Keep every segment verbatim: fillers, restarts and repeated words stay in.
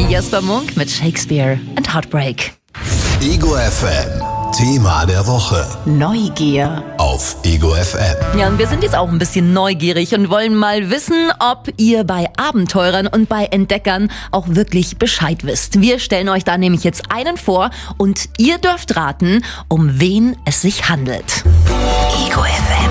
Jesper Munk mit Shakespeare and Heartbreak. Ego F M, Thema der Woche. Neugier. Auf Ego F M. Ja, und wir sind jetzt auch ein bisschen neugierig und wollen mal wissen, ob ihr bei Abenteurern und bei Entdeckern auch wirklich Bescheid wisst. Wir stellen euch da nämlich jetzt einen vor und ihr dürft raten, um wen es sich handelt. Ego F M.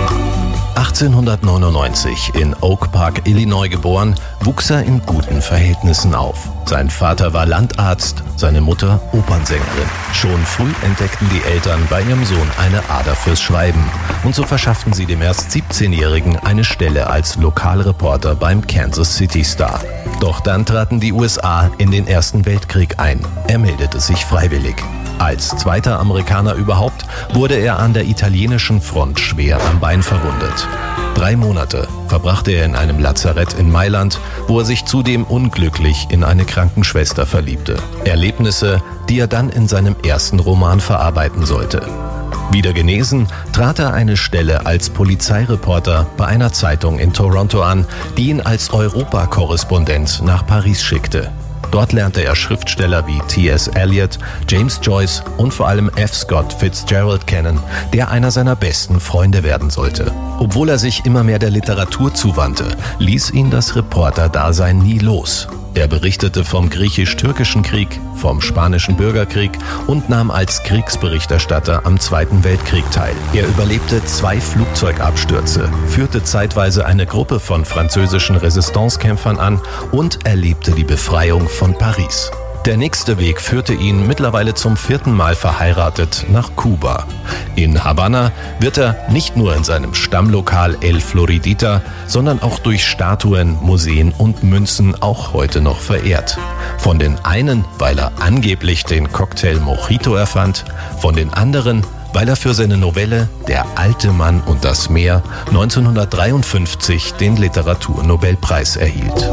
achtzehnhundertneunundneunzig in Oak Park, Illinois geboren, wuchs er in guten Verhältnissen auf. Sein Vater war Landarzt, seine Mutter Opernsängerin. Schon früh entdeckten die Eltern bei ihrem Sohn eine Ader fürs Schreiben. Und so verschafften sie dem erst siebzehnjährigen eine Stelle als Lokalreporter beim Kansas City Star. Doch dann traten die U S A in den Ersten Weltkrieg ein. Er meldete sich freiwillig. Als zweiter Amerikaner überhaupt wurde er an der italienischen Front schwer am Bein verwundet. Drei Monate verbrachte er in einem Lazarett in Mailand, wo er sich zudem unglücklich in eine Krankenschwester verliebte. Erlebnisse, die er dann in seinem ersten Roman verarbeiten sollte. Wieder genesen, trat er eine Stelle als Polizeireporter bei einer Zeitung in Toronto an, die ihn als Europakorrespondent nach Paris schickte. Dort lernte er Schriftsteller wie T S Eliot, James Joyce und vor allem F. Scott Fitzgerald kennen, der einer seiner besten Freunde werden sollte. Obwohl er sich immer mehr der Literatur zuwandte, ließ ihn das Reporterdasein nie los. Er berichtete vom griechisch-türkischen Krieg, vom spanischen Bürgerkrieg und nahm als Kriegsberichterstatter am Zweiten Weltkrieg teil. Er überlebte zwei Flugzeugabstürze, führte zeitweise eine Gruppe von französischen Resistancekämpfern an und erlebte die Befreiung von Paris. Der nächste Weg führte ihn, mittlerweile zum vierten Mal verheiratet, nach Kuba. In Havanna wird er nicht nur in seinem Stammlokal El Floridita, sondern auch durch Statuen, Museen und Münzen auch heute noch verehrt. Von den einen, weil er angeblich den Cocktail Mojito erfand, von den anderen, weil er für seine Novelle Der alte Mann und das Meer neunzehnhundertdreiundfünfzig den Literaturnobelpreis erhielt.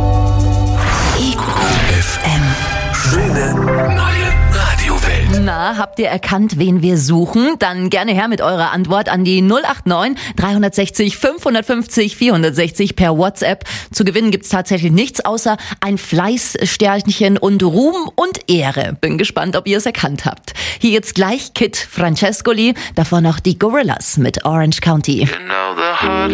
F M. Schöne neue Radiowelt. Na, habt ihr erkannt, wen wir suchen? Dann gerne her mit eurer Antwort an die null acht neun drei sechs null fünf fünf null vier sechs null per WhatsApp. Zu gewinnen gibt's tatsächlich nichts außer ein Fleißsternchen und Ruhm und Ehre. Bin gespannt, ob ihr es erkannt habt. Hier jetzt gleich Kid Francescoli, davor noch die Gorillas mit Orange County.